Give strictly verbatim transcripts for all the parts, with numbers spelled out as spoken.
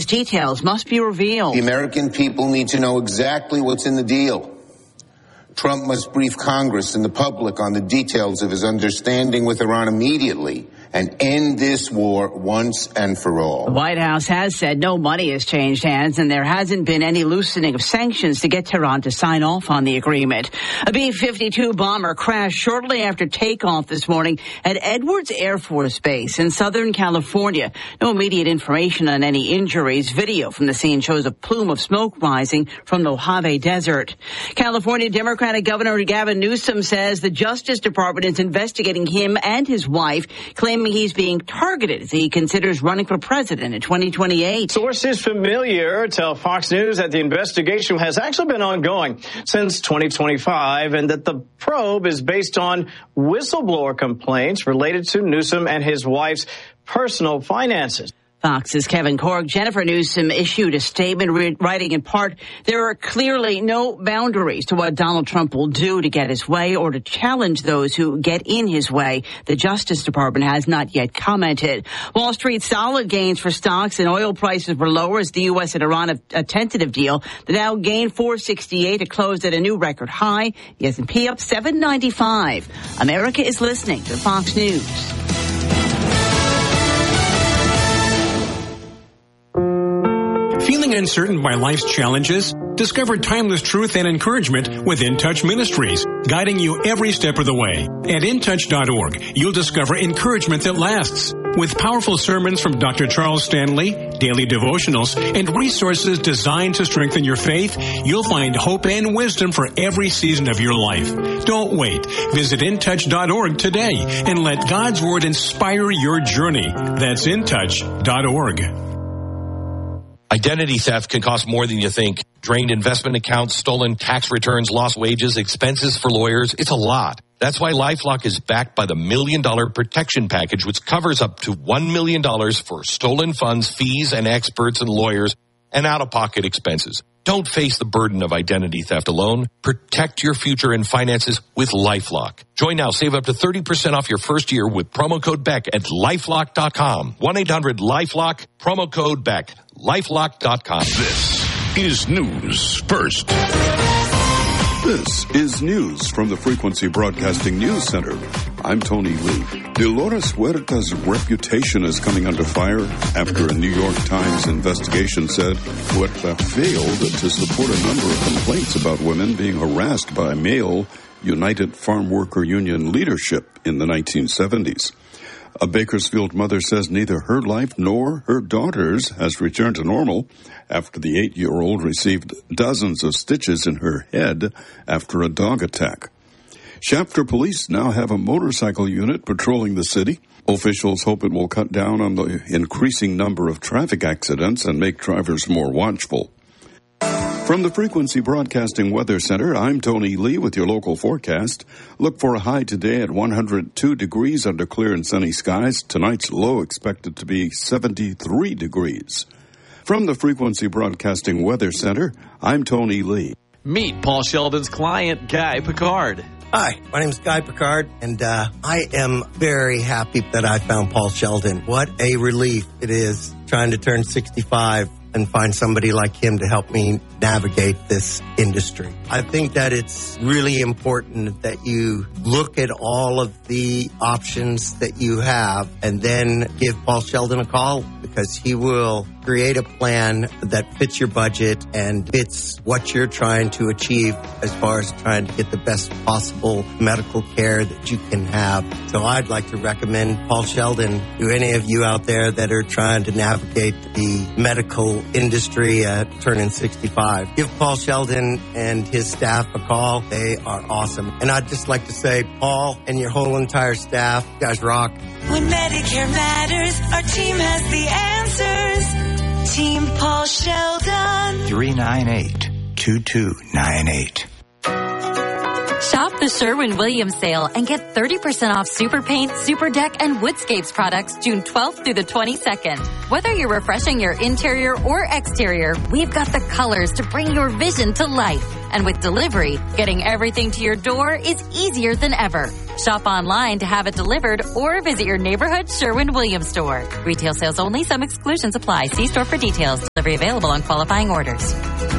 details must be revealed. The American people need to know exactly what's in the deal. Trump must brief Congress and the public on the details of his understanding with Iran immediately and end this war once and for all. The White House has said no money has changed hands and there hasn't been any loosening of sanctions to get Tehran to sign off on the agreement. A B fifty-two bomber crashed shortly after takeoff this morning at Edwards Air Force Base in Southern California. No immediate information on any injuries. Video from the scene shows a plume of smoke rising from the Mojave Desert. California Democratic Governor Gavin Newsom says the Justice Department is investigating him and his wife, claiming he's being targeted as he considers running for president in twenty twenty-eight. Sources familiar tell Fox News that the investigation has actually been ongoing since twenty twenty-five and that the probe is based on whistleblower complaints related to Newsom and his wife's personal finances. Fox's Kevin Korg. Jennifer Newsom issued a statement re- writing in part, there are clearly no boundaries to what Donald Trump will do to get his way or to challenge those who get in his way. The Justice Department has not yet commented. Wall Street solid gains for stocks and oil prices were lower as the U S and Iran have a tentative deal. The Dow gained four sixty-eight. It closed at a new record high. The S and P up seven ninety-five. America is listening to Fox News. Feeling uncertain by life's challenges? Discover timeless truth and encouragement with In Touch Ministries, guiding you every step of the way. At in touch dot org, you'll discover encouragement that lasts. With powerful sermons from Doctor Charles Stanley, daily devotionals, and resources designed to strengthen your faith, you'll find hope and wisdom for every season of your life. Don't wait. Visit in touch dot org today and let God's Word inspire your journey. That's in touch dot org. Identity theft can cost more than you think. Drained investment accounts, stolen tax returns, lost wages, expenses for lawyers. It's a lot. That's why LifeLock is backed by the Million Dollar Protection Package, which covers up to one million dollars for stolen funds, fees, and experts and lawyers, and out-of-pocket expenses. Don't face the burden of identity theft alone. Protect your future and finances with LifeLock. Join now. Save up to thirty percent off your first year with promo code Beck at lifelock dot com. one eight hundred LifeLock, promo code Beck. lifelock dot com. This is News First. This is news from the Frequency Broadcasting News Center. I'm Tony Lee. Dolores Huerta's reputation is coming under fire after a New York Times investigation said Huerta failed to support a number of complaints about women being harassed by male United Farm Worker Union leadership in the nineteen seventies. A Bakersfield mother says neither her life nor her daughter's has returned to normal after the eight-year-old received dozens of stitches in her head after a dog attack. Shafter police now have a motorcycle unit patrolling the city. Officials hope it will cut down on the increasing number of traffic accidents and make drivers more watchful. From the Frequency Broadcasting Weather Center, I'm Tony Lee with your local forecast. Look for a high today at one hundred two degrees under clear and sunny skies. Tonight's low expected to be seventy-three degrees. From the Frequency Broadcasting Weather Center, I'm Tony Lee. Meet Paul Sheldon's client, Guy Picard. Hi, my name is Guy Picard, and uh, I am very happy that I found Paul Sheldon. What a relief it is trying to turn sixty-five and find somebody like him to help me navigate this industry. I think that it's really important that you look at all of the options that you have and then give Paul Sheldon a call, because he will create a plan that fits your budget and fits what you're trying to achieve as far as trying to get the best possible medical care that you can have. So I'd like to recommend Paul Sheldon to any of you out there that are trying to navigate the medical industry at turning sixty-five. Give Paul Sheldon and his staff a call. They are awesome. And I'd just like to say, Paul and your whole entire staff, you guys rock. When Medicare matters, our team has the answers. Team Paul Sheldon. three nine eight, two two nine eight. Shop the Sherwin-Williams sale and get thirty percent off Super Paint, Super Deck, and Woodscapes products June twelfth through the twenty-second. Whether you're refreshing your interior or exterior, we've got the colors to bring your vision to life. And with delivery, getting everything to your door is easier than ever. Shop online to have it delivered or visit your neighborhood Sherwin-Williams store. Retail sales only. Some exclusions apply. See store for details. Delivery available on qualifying orders.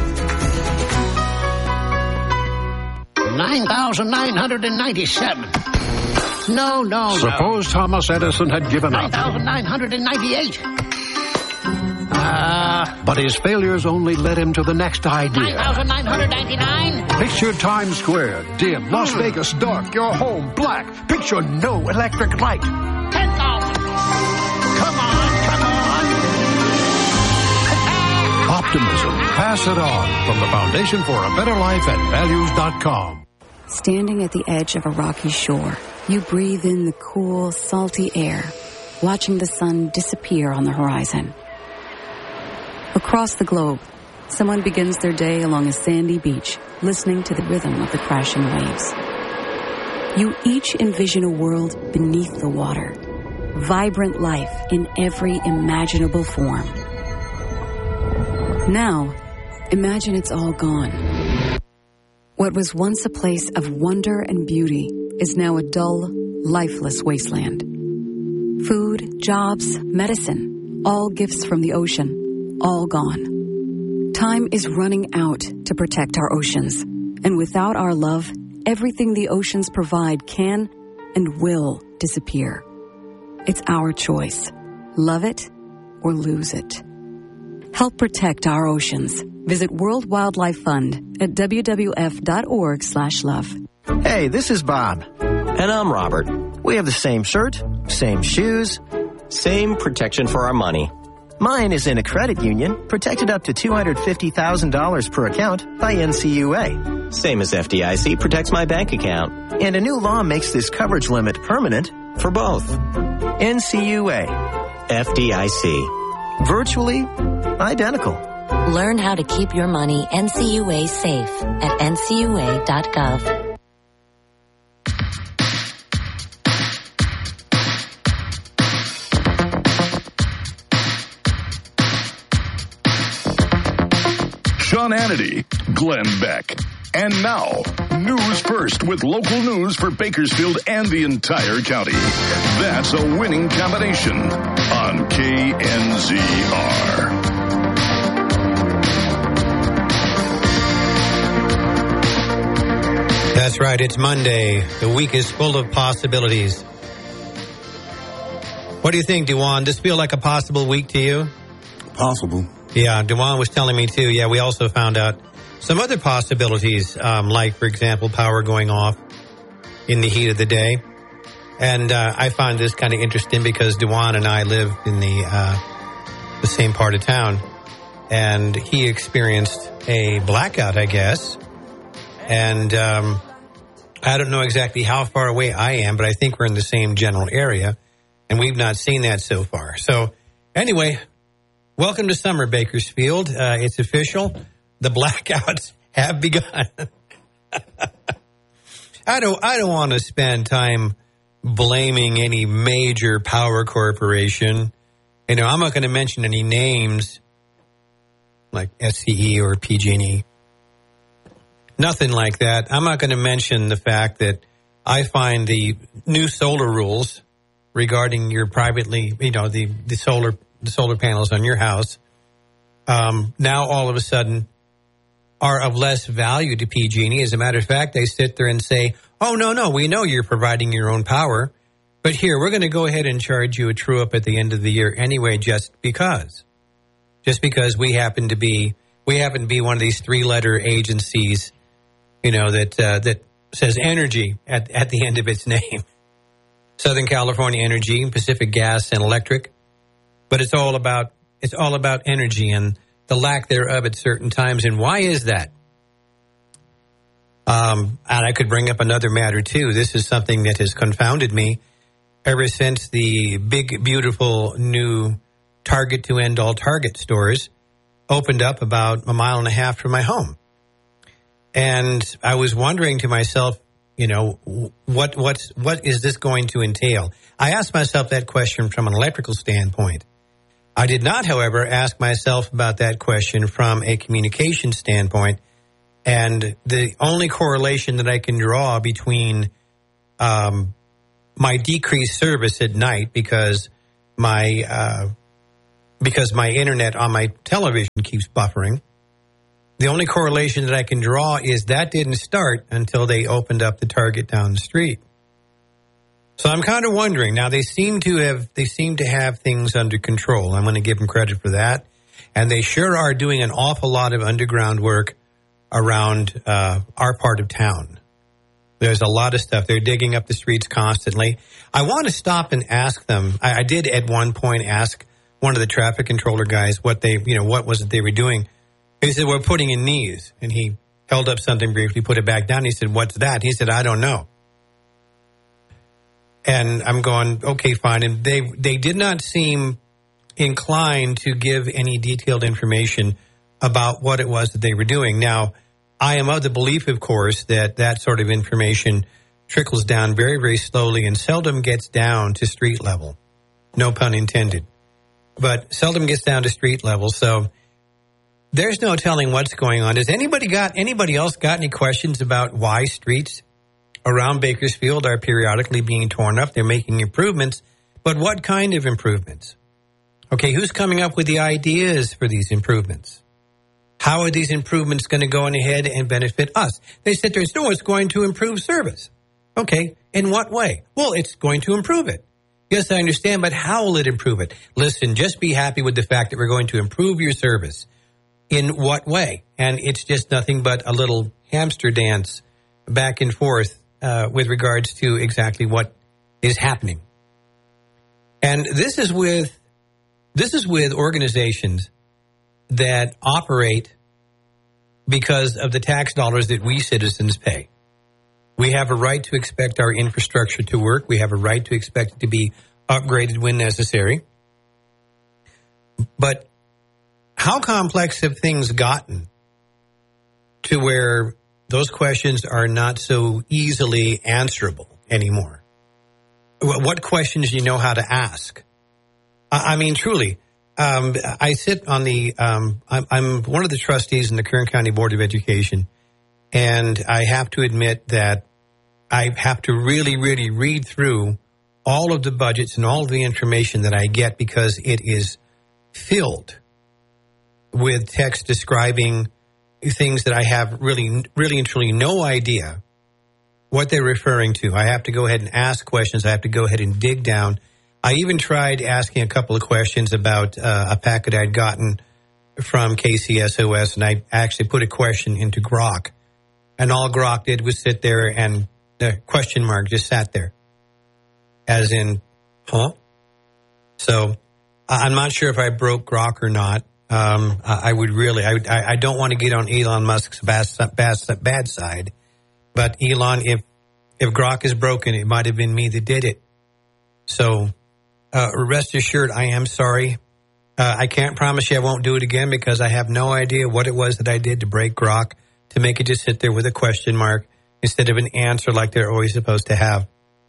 nine thousand nine hundred ninety-seven. No, no, Suppose no. Thomas Edison had given up. nine thousand nine hundred ninety-eight. Uh, But his failures only led him to the next idea. nine thousand nine hundred ninety-nine. Picture Times Square, dim, Las Vegas dark, your home black. Picture no electric light. ten thousand. Come on, come on. Optimism. Pass it on from the Foundation for a Better Life at values dot com. Standing at the edge of a rocky shore, you breathe in the cool, salty air, watching the sun disappear on the horizon. Across the globe, someone begins their day along a sandy beach, listening to the rhythm of the crashing waves. You each envision a world beneath the water, vibrant life in every imaginable form. Now, imagine it's all gone. What was once a place of wonder and beauty is now a dull, lifeless wasteland. Food, jobs, medicine, all gifts from the ocean, all gone. Time is running out to protect our oceans, and without our love, everything the oceans provide can and will disappear. It's our choice. Love it or lose it. Help protect our oceans. Visit World Wildlife Fund at w w f dot org slash love. Hey, this is Bob. And I'm Robert. We have the same shirt, same shoes, same protection for our money. Mine is in a credit union, protected up to two hundred fifty thousand dollars per account by N C U A. Same as F D I C protects my bank account. And a new law makes this coverage limit permanent for both. N C U A. F D I C. Virtually identical. Learn how to keep your money N C U A safe at N C U A dot gov. Sean Hannity, Glenn Beck. And now, News First with local news for Bakersfield and the entire county. That's a winning combination on K N Z R. That's right, it's Monday. The week is full of possibilities. What do you think, Dewan? Does this feel like a possible week to you? Possible. Yeah, Dewan was telling me too. Yeah, we also found out some other possibilities, um, like, for example, power going off in the heat of the day. And uh, I find this kind of interesting because Dewan and I live in the uh, the same part of town. And he experienced a blackout, I guess. And um, I don't know exactly how far away I am, but I think we're in the same general area. And we've not seen that so far. So anyway, welcome to summer, Bakersfield. Uh, it's official. The blackouts have begun. I don't I don't want to spend time blaming any major power corporation. You know, I'm not going to mention any names like S C E or P G and E. Nothing like that. I'm not going to mention the fact that I find the new solar rules regarding your privately, you know, the, the solar the solar panels on your house, um, now all of a sudden are of less value to P G and E. As a matter of fact, they sit there and say, oh, no, no, we know you're providing your own power, but here, we're going to go ahead and charge you a true-up at the end of the year anyway, just because. Just because we happen to be, we happen to be one of these three-letter agencies, you know, that uh, that says energy at, at the end of its name. Southern California Energy, Pacific Gas and Electric. But it's all about it's all about energy and the lack thereof at certain times. And why is that? Um, and I could bring up another matter, too. This is something that has confounded me ever since the big, beautiful new Target to end all Target stores opened up about a mile and a half from my home. And I was wondering to myself, you know, what what's what is this going to entail? I asked myself that question from an electrical standpoint. I did not, however, ask myself about that question from a communication standpoint. And the only correlation that I can draw between um, my decreased service at night, because my uh, because my internet on my television keeps buffering. The only correlation that I can draw is that didn't start until they opened up the Target down the street. So I'm kind of wondering. Now they seem to have they seem to have things under control. I'm going to give them credit for that, and they sure are doing an awful lot of underground work around uh, our part of town. There's a lot of stuff. They're digging up the streets constantly. I want to stop and ask them. I, I did at one point ask one of the traffic controller guys what they, you know, what was it they were doing. He said, we're putting in knees. And he held up something briefly, put it back down. He said, what's that? He said, I don't know. And I'm going, okay, fine. And they they did not seem inclined to give any detailed information about what it was that they were doing. Now, I am of the belief, of course, that that sort of information trickles down very, very slowly and seldom gets down to street level. No pun intended. But seldom gets down to street level. So there's no telling what's going on. Has anybody got anybody else got any questions about why streets around Bakersfield are periodically being torn up? They're making improvements, but what kind of improvements? Okay, who's coming up with the ideas for these improvements? How are these improvements going to go on ahead and benefit us? They sit there and say, no, it's going to improve service. Okay, in what way? Well, it's going to improve it. Yes, I understand, but how will it improve it? Listen, just be happy with the fact that we're going to improve your service. In what way? And it's just nothing but a little hamster dance back and forth uh, with regards to exactly what is happening. And this is with this is with organizations that operate because of the tax dollars that we citizens pay. We have a right to expect our infrastructure to work. We have a right to expect it to be upgraded when necessary. But how complex have things gotten to where those questions are not so easily answerable anymore? What questions do you know how to ask? I mean, truly, um, I sit on the, um, I'm, I'm one of the trustees in the Kern County Board of Education, and I have to admit that I have to really, really read through all of the budgets and all of the information that I get because it is filled with text describing things that I have really, really and truly no idea what they're referring to. I have to go ahead and ask questions. I have to go ahead and dig down. I even tried asking a couple of questions about uh, a packet I'd gotten from K C S O S, and I actually put a question into Grok. And all Grok did was sit there, and the question mark just sat there, as in, huh? So I'm not sure if I broke Grok or not. Um, I would really, I, I don't want to get on Elon Musk's bad, bad, bad side, but Elon, if if Grok is broken, it might have been me that did it. So uh, rest assured, I am sorry. Uh, I can't promise you I won't do it again because I have no idea what it was that I did to break Grok to make it just sit there with a question mark instead of an answer like they're always supposed to have.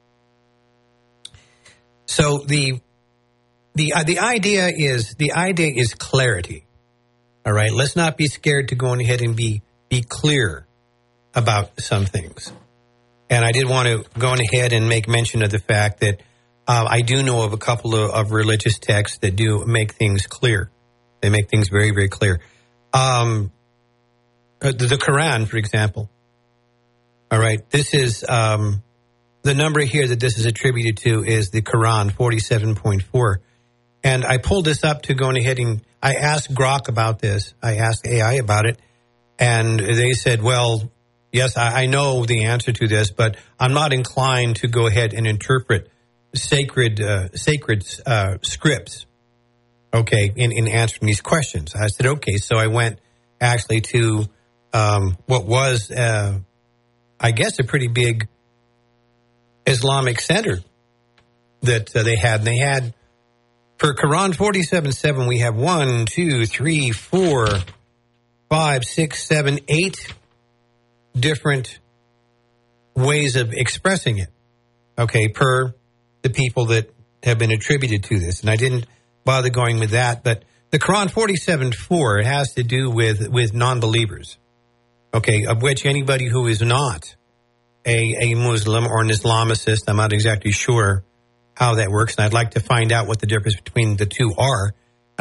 So the the uh, the idea is the idea is clarity. All right, let's not be scared to go on ahead and be be clear about some things. And I did want to go on ahead and make mention of the fact that uh, I do know of a couple of, of religious texts that do make things clear. They make things very, very clear. Um, the, the Quran, for example. All right, this is um, the number here that this is attributed to is the Quran, forty-seven point four. And I pulled this up to go on ahead and I asked Grok about this. I asked A I about it. And they said, well, yes, I, I know the answer to this, but I'm not inclined to go ahead and interpret sacred uh, sacred uh, scripts, okay, in, in answering these questions. I said, okay. So I went actually to um, what was, uh, I guess, a pretty big Islamic center that uh, they had. And they had, for Quran forty-seven seven, we have one, two, three, four, five, six, seven, eight different ways of expressing it, okay, per the people that have been attributed to this. And I didn't bother going with that, but the Quran forty-seven four, it has to do with, with non-believers, okay, of which anybody who is not a, a Muslim or an Islamicist, I'm not exactly sure how that works, and I'd like to find out what the difference between the two are.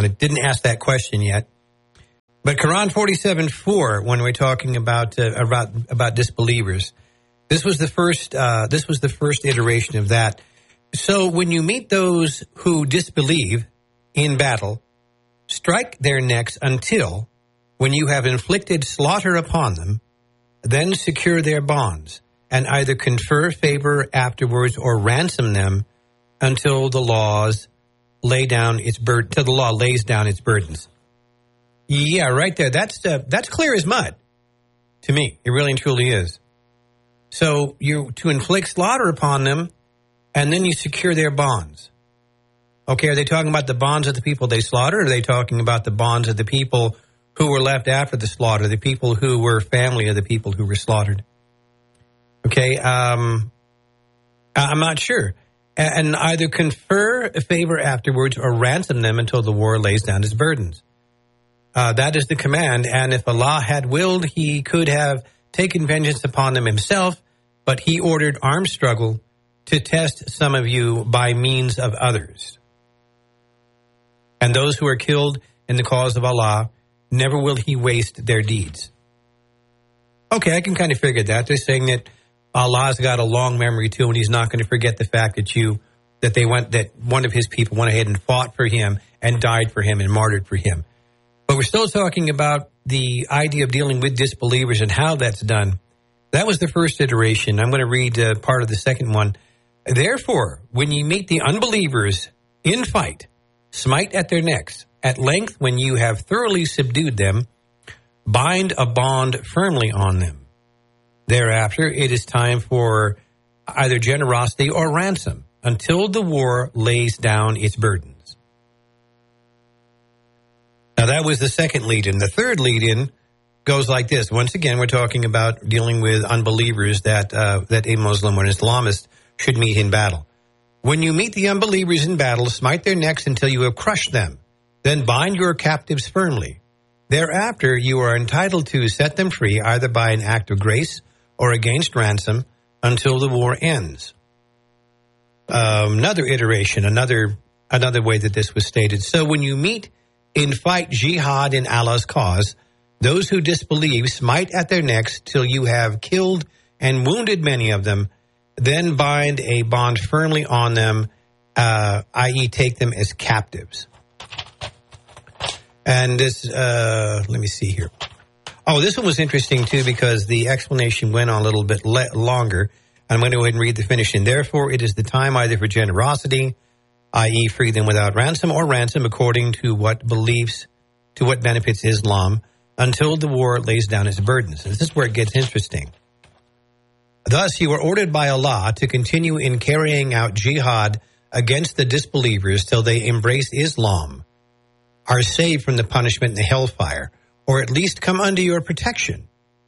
And I didn't ask that question yet. But Quran forty-seven four, when we're talking about uh, about about disbelievers, this was the first uh, this was the first iteration of that. So when you meet those who disbelieve in battle, strike their necks until, when you have inflicted slaughter upon them, then secure their bonds, and either confer favor afterwards or ransom them until the laws lay down its bur- till the law lays down its burdens. Yeah, right there. That's uh, that's clear as mud to me. It really and truly is. So you to inflict slaughter upon them, and then you secure their bonds. Okay, are they talking about the bonds of the people they slaughtered, or are they talking about the bonds of the people who were left after the slaughter, the people who were family of the people who were slaughtered? Okay, um, I'm not sure. And either confer a favor afterwards or ransom them until the war lays down its burdens. Uh, that is the command, and if Allah had willed, he could have taken vengeance upon them himself, but he ordered armed struggle to test some of you by means of others. And those who are killed in the cause of Allah, never will he waste their deeds. Okay, I can kind of figure that. They're saying that Allah's got a long memory too, and he's not going to forget the fact that you, that they went, that one of his people went ahead and fought for him and died for him and martyred for him. But we're still talking about the idea of dealing with disbelievers and how that's done. That was the first iteration. I'm going to read uh, part of the second one. Therefore, when you meet the unbelievers in fight, smite at their necks. At length, when you have thoroughly subdued them, bind a bond firmly on them. Thereafter, it is time for either generosity or ransom until the war lays down its burden. Now, that was the second lead-in. The third lead-in goes like this. Once again, we're talking about dealing with unbelievers that uh, that a Muslim or an Islamist should meet in battle. When you meet the unbelievers in battle, smite their necks until you have crushed them. Then bind your captives firmly. Thereafter, you are entitled to set them free either by an act of grace or against ransom until the war ends. Um, another iteration, another another way that this was stated. So when you meet in fight jihad in Allah's cause, those who disbelieve smite at their necks till you have killed and wounded many of them, then bind a bond firmly on them, uh, that is take them as captives. And this, uh, let me see here. Oh, this one was interesting too because the explanation went on a little bit le- longer. I'm going to go ahead and read the finishing. Therefore, it is the time either for generosity, that is free them without ransom, or ransom according to what beliefs, to what benefits Islam, until the war lays down its burdens. This is where it gets interesting. Thus, you are ordered by Allah to continue in carrying out jihad against the disbelievers till they embrace Islam, are saved from the punishment in the hellfire, or at least come under your protection.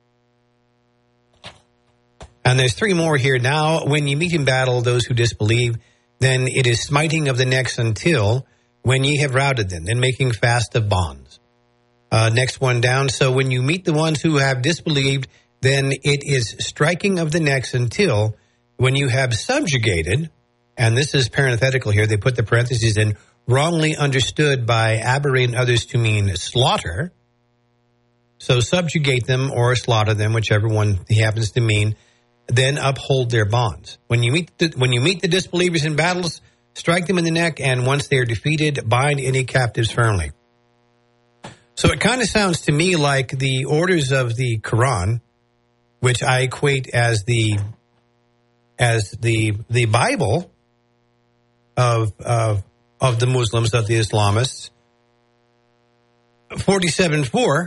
And there's three more here. Now, when you meet in battle those who disbelieve, then it is smiting of the necks until when ye have routed them, then making fast of bonds. Uh, next one down. So when you meet the ones who have disbelieved, then it is striking of the necks until when you have subjugated, and this is parenthetical here, they put the parentheses in, wrongly understood by Aberrate and others to mean slaughter. So subjugate them or slaughter them, whichever one he happens to mean. Then uphold their bonds. When you meet the, when you meet the disbelievers in battles, strike them in the neck, and once they are defeated, bind any captives firmly. So it kind of sounds to me like the orders of the Quran, which I equate as the as the the Bible of of of the Muslims, of the Islamists. forty-seven four.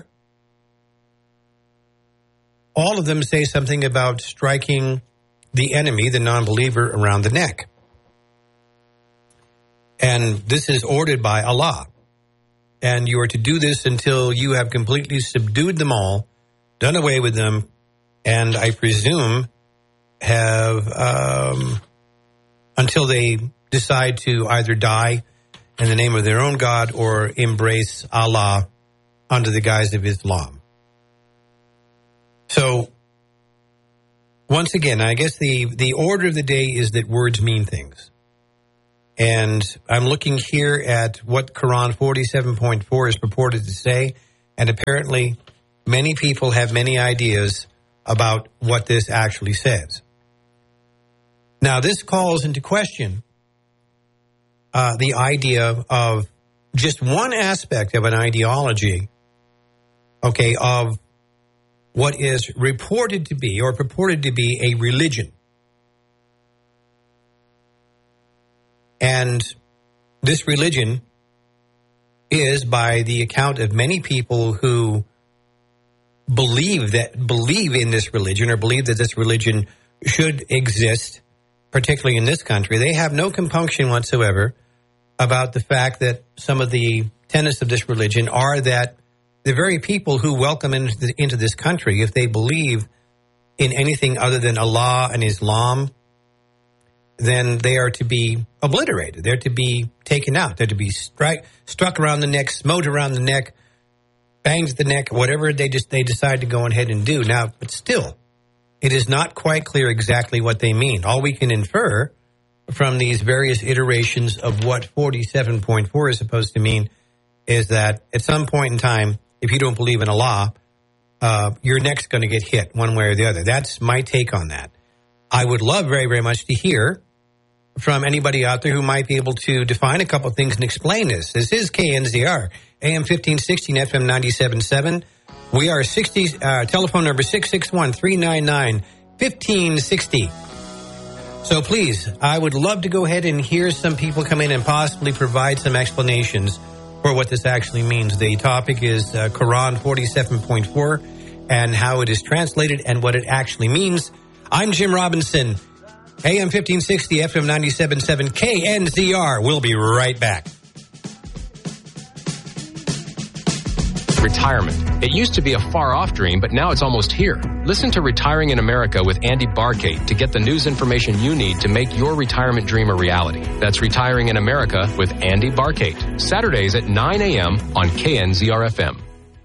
All of them say something about striking the enemy, the non-believer, around the neck. And this is ordered by Allah. And you are to do this until you have completely subdued them all, done away with them, and I presume have, um, until they decide to either die in the name of their own God or embrace Allah under the guise of Islam. So, once again, I guess the, the order of the day is that words mean things. And I'm looking here at what Quran forty-seven point four is purported to say, and apparently many people have many ideas about what this actually says. Now, this calls into question uh, the idea of just one aspect of an ideology, okay, of what is reported to be or purported to be a religion. And this religion is, by the account of many people who believe that believe in this religion or believe that this religion should exist, particularly in this country, they have no compunction whatsoever about the fact that some of the tenets of this religion are that the very people who welcome into, the, into this country, if they believe in anything other than Allah and Islam, then they are to be obliterated. They're to be taken out. They're to be strike, struck around the neck, smote around the neck, banged the neck, whatever they just they decide to go ahead and do. Now, but still, it is not quite clear exactly what they mean. All we can infer from these various iterations of what forty-seven point four is supposed to mean is that at some point in time, if you don't believe in Allah, uh, your neck's going to get hit one way or the other. That's my take on that. I would love very, very much to hear from anybody out there who might be able to define a couple of things and explain this. This is K N Z R, A M fifteen sixty and F M ninety-seven point seven. We are sixty, uh, telephone number six six one, three nine nine, one five six zero. So please, I would love to go ahead and hear some people come in and possibly provide some explanations for what this actually means. The topic is uh, Quran forty-seven point four and how it is translated and what it actually means. I'm Jim Robinson, A M fifteen sixty, F M ninety-seven point seven, K N Z R. We'll be right back. Retirement. It used to be a far-off dream, but now it's almost here. Listen to Retiring in America with Andy Barkate to get the news information you need to make your retirement dream a reality. That's Retiring in America with Andy Barkate. Saturdays at nine a.m. on K N Z R F M.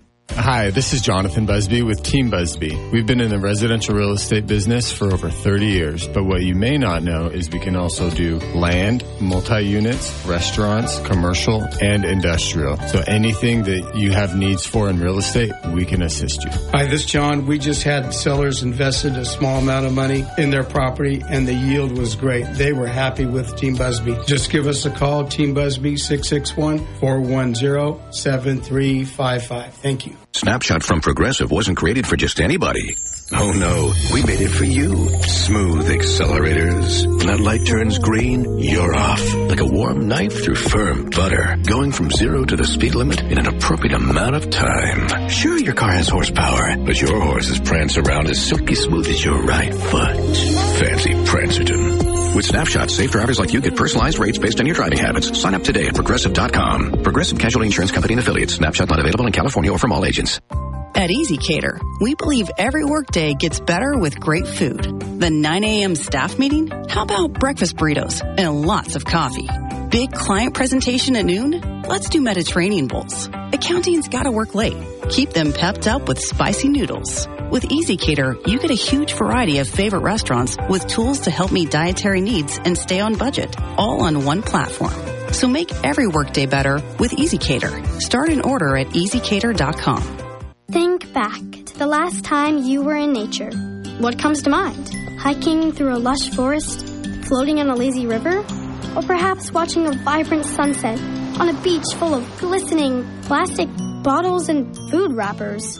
Hi, this is Jonathan Busby with Team Busby. We've been in the residential real estate business for over thirty years, but what you may not know is we can also do land, multi-units, restaurants, commercial, and industrial. So anything that you have needs for in real estate, we can assist you. Hi, this is John. We just had sellers invested a small amount of money in their property, and the yield was great. They were happy with Team Busby. Just give us a call, Team Busby, six six one, four one zero, seven three five five. Thank you. Snapshot from Progressive wasn't created for just anybody. Oh no, we made it for you. Smooth accelerators. When that light turns green, you're off. Like a warm knife through firm butter. Going from zero to the speed limit in an appropriate amount of time. Sure, your car has horsepower, but your horses prance around as silky smooth as your right foot. Fancy Prancerton. With Snapshot, safe drivers like you get personalized rates based on your driving habits. Sign up today at Progressive dot com. Progressive Casualty Insurance Company and Affiliates. Snapshot not available in California or from all agents. At Easy Cater, we believe every workday gets better with great food. The nine a.m. staff meeting? How about breakfast burritos and lots of coffee? Big client presentation at noon? Let's do Mediterranean bowls. Accounting's gotta work late. Keep them pepped up with spicy noodles. With Easy Cater, you get a huge variety of favorite restaurants with tools to help meet dietary needs and stay on budget, all on one platform. So make every workday better with Easy Cater. Start an order at easy cater dot com. Think back to the last time you were in nature. What comes to mind? Hiking through a lush forest, floating on a lazy river, or perhaps watching a vibrant sunset on a beach full of glistening plastic bottles and food wrappers.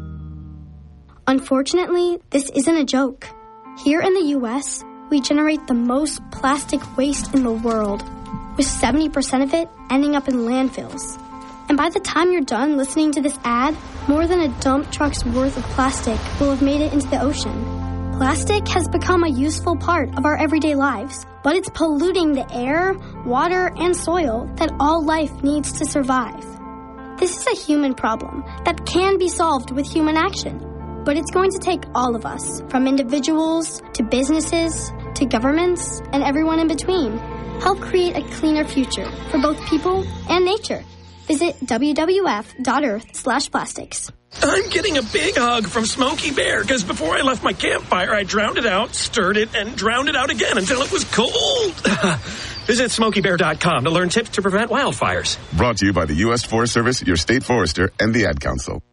Unfortunately, this isn't a joke. Here in the U S, we generate the most plastic waste in the world, with seventy percent of it ending up in landfills. And by the time you're done listening to this ad, more than a dump truck's worth of plastic will have made it into the ocean. Plastic has become a useful part of our everyday lives, but it's polluting the air, water, and soil that all life needs to survive. This is a human problem that can be solved with human action. But it's going to take all of us, from individuals to businesses to governments and everyone in between. Help create a cleaner future for both people and nature. Visit w w f dot earth slash plastics. I'm getting a big hug from Smokey Bear because before I left my campfire, I drowned it out, stirred it, and drowned it out again until it was cold. Visit smokey bear dot com to learn tips to prevent wildfires. Brought to you by the U S Forest Service, your state forester, and the Ad Council.